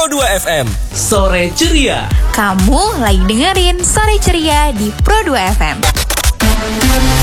Pro2 FM. Sore ceria. Kamu lagi dengerin Sore Ceria di Pro2 FM.